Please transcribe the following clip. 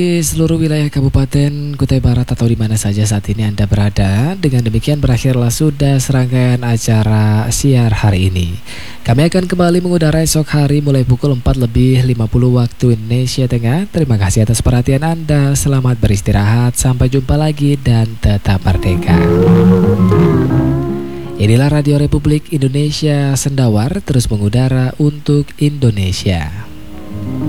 Di seluruh wilayah Kabupaten Kutai Barat atau di mana saja saat ini Anda berada. Dengan demikian berakhirlah sudah serangkaian acara siar hari ini. Kami akan kembali mengudara esok hari mulai pukul 4:50 waktu Indonesia Tengah. Terima kasih atas perhatian Anda. Selamat beristirahat. Sampai jumpa lagi dan tetap merdeka. Inilah Radio Republik Indonesia Sendawar, terus mengudara untuk Indonesia.